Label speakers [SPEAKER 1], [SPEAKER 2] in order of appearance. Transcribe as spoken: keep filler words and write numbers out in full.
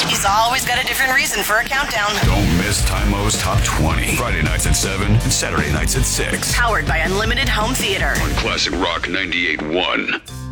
[SPEAKER 1] He's always got a different reason for a countdown.
[SPEAKER 2] Don't miss Tymo's Top twenty. Friday nights at seven and Saturday nights at six.
[SPEAKER 1] Powered by Unlimited Home Theater.
[SPEAKER 2] On Classic Rock ninety-eight point one.